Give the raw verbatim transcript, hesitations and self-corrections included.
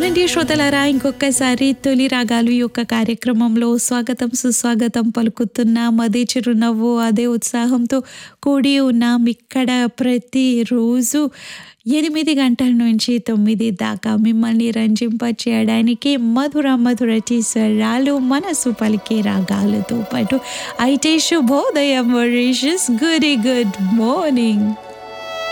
అవునండి శ్రోతలారా, ఇంకొకసారి తొలి రాగాలు ఈ యొక్క కార్యక్రమంలో స్వాగతం సుస్వాగతం పలుకుతున్నాం. అదే చిరునవ్వు, అదే ఉత్సాహంతో కూడి ఉన్నాం ఇక్కడ ప్రతిరోజు ఎనిమిది గంటల నుంచి తొమ్మిది దాకా మిమ్మల్ని రంజింపచేయడానికి మధుర మధురటి స్వరాలు మనసు పలికే రాగాలతో పాటు అయితే శుభోదయం మారిషస్. Good good morning.